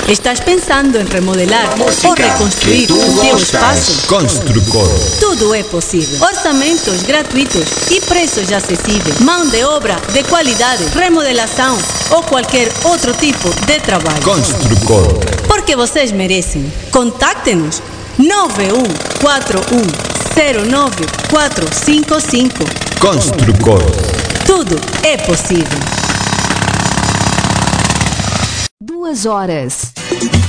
Estás pensando em remodelar ou reconstruir o teu espaço? Construcor. Tudo é possível. Orçamentos gratuitos e preços acessíveis. Mão de obra de qualidade, remodelação ou qualquer outro tipo de trabalho. Construcor. Porque vocês merecem. Contacte-nos 9141094455. Construcor. Tudo é possível. 2 horas.